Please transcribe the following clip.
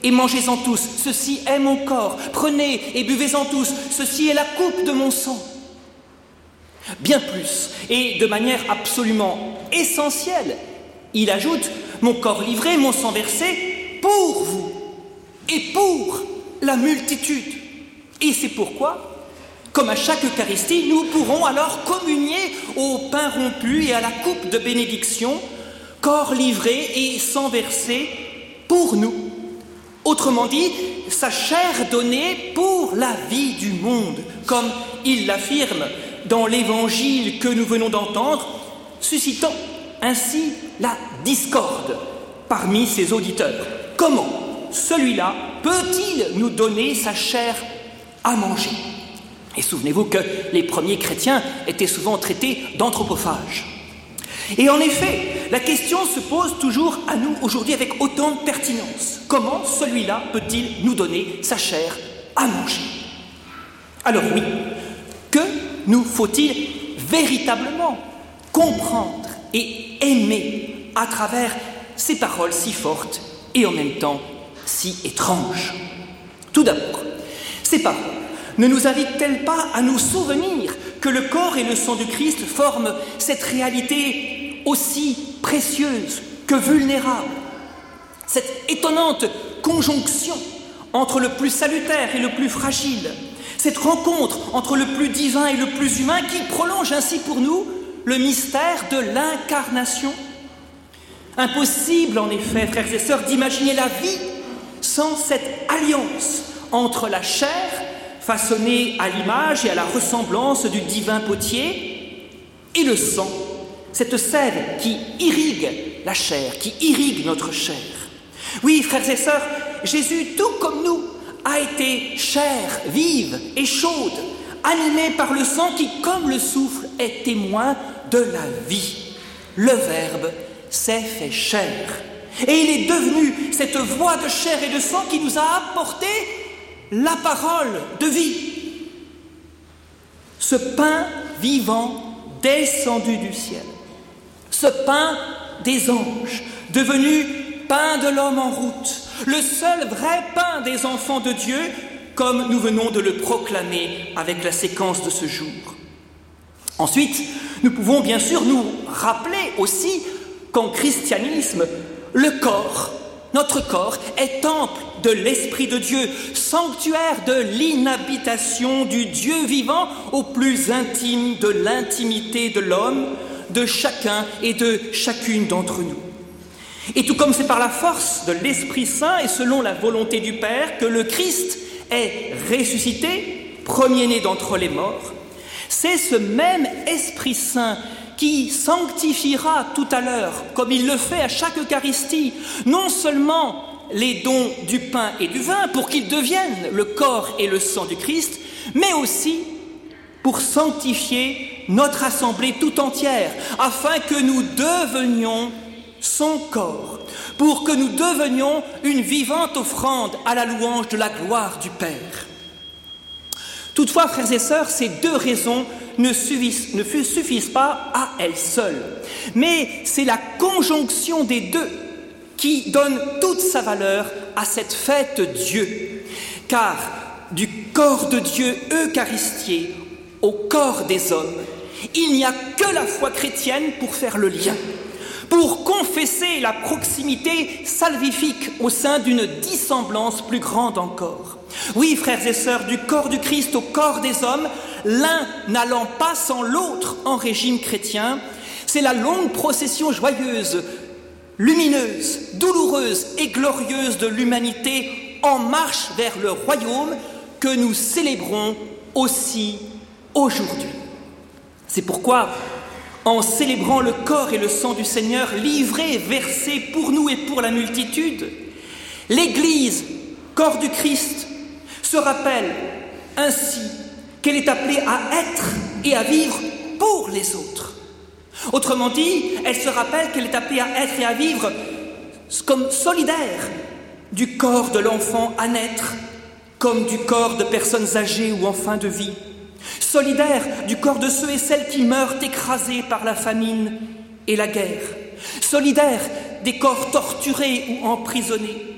et mangez-en tous, ceci est mon corps. Prenez et buvez-en tous, ceci est la coupe de mon sang. » Bien plus, et de manière absolument essentielle, il ajoute « Mon corps livré, mon sang versé, pour vous et pour la multitude. » Et c'est pourquoi, comme à chaque Eucharistie, nous pourrons alors communier au pain rompu et à la coupe de bénédiction, corps livré et sang versé pour nous. Autrement dit, sa chair donnée pour la vie du monde, comme il l'affirme dans l'évangile que nous venons d'entendre, suscitant ainsi la discorde parmi ses auditeurs. Comment celui-là peut-il nous donner sa chair à manger? Et souvenez-vous que les premiers chrétiens étaient souvent traités d'anthropophages. Et en effet, la question se pose toujours à nous aujourd'hui avec autant de pertinence. Comment celui-là peut-il nous donner sa chair à manger? Alors oui, que nous faut-il véritablement comprendre et aimer à travers ces paroles si fortes et en même temps si étranges? Tout d'abord, ces paroles ne nous invitent-elles pas à nous souvenir que le corps et le sang du Christ forment cette réalité aussi précieuse que vulnérable, cette étonnante conjonction entre le plus salutaire et le plus fragile, cette rencontre entre le plus divin et le plus humain qui prolonge ainsi pour nous le mystère de l'incarnation? Impossible en effet, frères et sœurs, d'imaginer la vie sans cette alliance entre la chair, façonnée à l'image et à la ressemblance du divin potier, et le sang, cette sève qui irrigue la chair, qui irrigue notre chair. Oui, frères et sœurs, Jésus, tout comme nous, a été chair vive et chaude, animée par le sang qui, comme le souffle, est témoin de la vie. Le Verbe s'est fait chair. Et il est devenu cette voix de chair et de sang qui nous a apporté la parole de vie. Ce pain vivant descendu du ciel, ce pain des anges, devenu pain de l'homme en route, le seul vrai pain des enfants de Dieu, comme nous venons de le proclamer avec la séquence de ce jour. Ensuite, nous pouvons bien sûr nous rappeler aussi qu'en christianisme, le corps, notre corps, est temple de l'Esprit de Dieu, sanctuaire de l'inhabitation du Dieu vivant au plus intime de l'intimité de l'homme, de chacun et de chacune d'entre nous. Et tout comme c'est par la force de l'Esprit Saint et selon la volonté du Père que le Christ est ressuscité, premier-né d'entre les morts, c'est ce même Esprit Saint qui sanctifiera tout à l'heure, comme il le fait à chaque Eucharistie, non seulement les dons du pain et du vin pour qu'ils deviennent le corps et le sang du Christ, mais aussi pour sanctifier notre assemblée tout entière, afin que nous devenions son corps, pour que nous devenions une vivante offrande à la louange de la gloire du Père. Toutefois, frères et sœurs, ces deux raisons ne suffisent pas à elles seules, mais c'est la conjonction des deux qui donne toute sa valeur à cette fête Dieu, car du corps de Dieu eucharistié au corps des hommes, il n'y a que la foi chrétienne pour faire le lien, pour confesser la proximité salvifique au sein d'une dissemblance plus grande encore. Oui, frères et sœurs, du corps du Christ au corps des hommes, l'un n'allant pas sans l'autre en régime chrétien, c'est la longue procession joyeuse, lumineuse, douloureuse et glorieuse de l'humanité en marche vers le royaume que nous célébrons aussi aujourd'hui. C'est pourquoi, en célébrant le corps et le sang du Seigneur livré et versé pour nous et pour la multitude, l'Église, corps du Christ, se rappelle ainsi qu'elle est appelée à être et à vivre pour les autres. Autrement dit, elle se rappelle qu'elle est appelée à être et à vivre comme solidaire du corps de l'enfant à naître, comme du corps de personnes âgées ou en fin de vie, solidaire du corps de ceux et celles qui meurent écrasés par la famine et la guerre, solidaire des corps torturés ou emprisonnés,